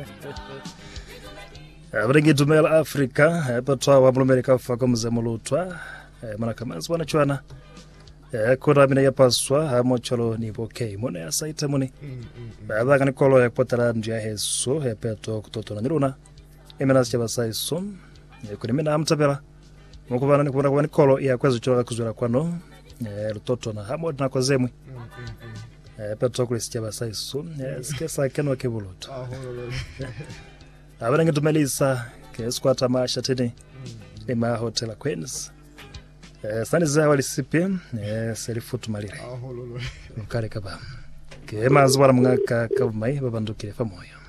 Abaringi tumela Afrika patwa wa Amerika fako mzemulutwa mana kamanzi wanachwana kura mina yapaswa hamocholo ni bokei mone ya saita mone abaga ni kolo ya potara njia heso peto kutoto na niruna emena chaba saiso kuri mina amtabera mukubana ni kubana kolo ya kwezo chola kuzura kwano lutoto na hamod na kozemwe peto kuri chaba saiso skesa kenwa kebuluto abarangi tumelisa keskwata masha tene ema hotel Queens sani za walisipi serifutu malire mkare kaba ke manzi wala mwaka kabumai babandukire fa moyo